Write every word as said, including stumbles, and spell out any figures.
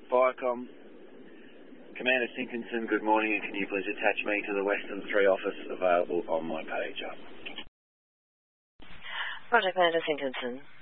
Viacom. Commander Sinkinson, good morning, and can you please attach me to the Western three office available on my page? Roger, Commander Sinkinson.